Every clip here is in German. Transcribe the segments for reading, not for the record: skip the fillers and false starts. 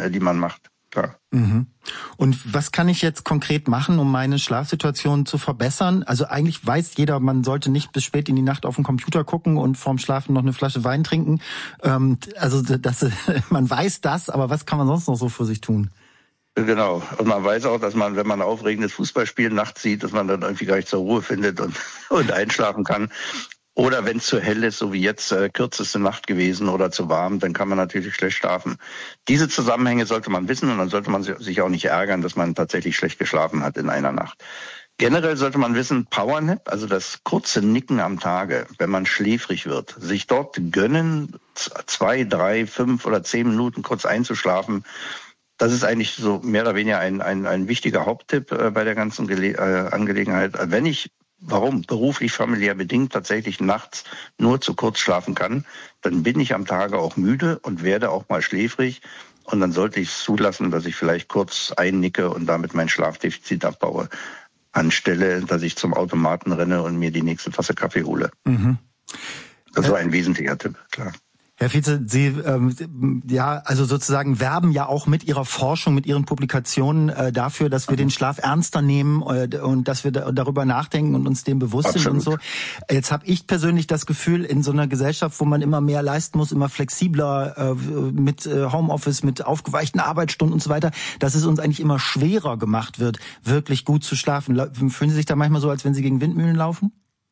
die man macht. Klar. Mhm. Und was kann ich jetzt konkret machen, um meine Schlafsituation zu verbessern? Also eigentlich weiß jeder, man sollte nicht bis spät in die Nacht auf den Computer gucken und vorm Schlafen noch eine Flasche Wein trinken. Man weiß das, aber was kann man sonst noch so für sich tun? Genau. Und man weiß auch, dass man, wenn man ein aufregendes Fußballspiel nachts sieht, dass man dann irgendwie gar nicht zur Ruhe findet und einschlafen kann. Oder wenn es zu hell ist, so wie jetzt, kürzeste Nacht gewesen oder zu warm, dann kann man natürlich schlecht schlafen. Diese Zusammenhänge sollte man wissen und dann sollte man sich auch nicht ärgern, dass man tatsächlich schlecht geschlafen hat in einer Nacht. Generell sollte man wissen, Powernap, also das kurze Nicken am Tage, wenn man schläfrig wird, sich dort gönnen, 2, 3, 5 oder 10 Minuten kurz einzuschlafen. Das ist eigentlich so mehr oder weniger ein wichtiger Haupttipp bei der ganzen Angelegenheit. Wenn ich beruflich, familiär bedingt tatsächlich nachts nur zu kurz schlafen kann, dann bin ich am Tage auch müde und werde auch mal schläfrig. Und dann sollte ich es zulassen, dass ich vielleicht kurz einnicke und damit mein Schlafdefizit abbaue, anstelle, dass ich zum Automaten renne und mir die nächste Tasse Kaffee hole. Mhm. Das war ein wesentlicher Tipp, klar. Herr Vize, Sie also sozusagen werben ja auch mit Ihrer Forschung, mit Ihren Publikationen dafür, dass wir den Schlaf ernster nehmen und dass wir darüber nachdenken und uns dem bewusst sind und so. Jetzt habe ich persönlich das Gefühl, in so einer Gesellschaft, wo man immer mehr leisten muss, immer flexibler mit Homeoffice, mit aufgeweichten Arbeitsstunden und so weiter, dass es uns eigentlich immer schwerer gemacht wird, wirklich gut zu schlafen. Fühlen Sie sich da manchmal so, als wenn Sie gegen Windmühlen laufen?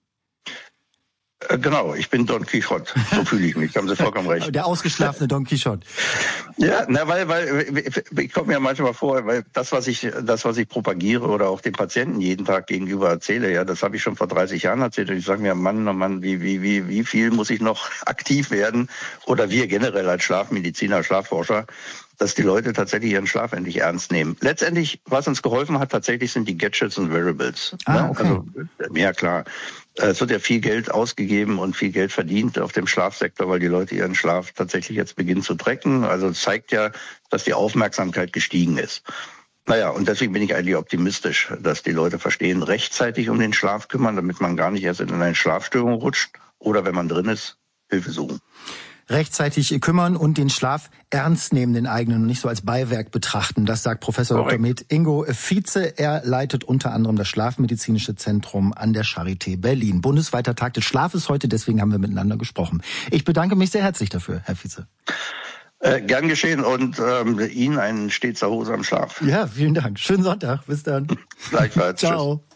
Genau, ich bin Don Quixote, so fühle ich mich, haben Sie vollkommen recht. Der ausgeschlafene Don Quixote. Ja, weil ich komme mir manchmal vor, weil das, was ich propagiere oder auch den Patienten jeden Tag gegenüber erzähle, ja, das habe ich schon vor 30 Jahren erzählt und ich sage mir, Mann, oh Mann, wie viel muss ich noch aktiv werden oder wir generell als Schlafmediziner, Schlafforscher, dass die Leute tatsächlich ihren Schlaf endlich ernst nehmen. Letztendlich, was uns geholfen hat, tatsächlich sind die Gadgets und Wearables. Okay. Also, ja klar. Es wird ja viel Geld ausgegeben und viel Geld verdient auf dem Schlafsektor, weil die Leute ihren Schlaf tatsächlich jetzt beginnen zu tracken. Also es zeigt ja, dass die Aufmerksamkeit gestiegen ist. Naja, und deswegen bin ich eigentlich optimistisch, dass die Leute verstehen, rechtzeitig um den Schlaf kümmern, damit man gar nicht erst in eine Schlafstörung rutscht oder wenn man drin ist, Hilfe suchen. Rechtzeitig kümmern und den Schlaf ernst nehmen, den eigenen, und nicht so als Beiwerk betrachten. Das sagt Professor Dr. Med Ingo Vize. Er leitet unter anderem das Schlafmedizinische Zentrum an der Charité Berlin. Bundesweiter Tag des Schlafes heute, deswegen haben wir miteinander gesprochen. Ich bedanke mich sehr herzlich dafür, Herr Vize. Gern geschehen und Ihnen einen stets erholsamen Schlaf. Ja, vielen Dank. Schönen Sonntag. Bis dann. Gleichfalls. Ciao. Tschüss.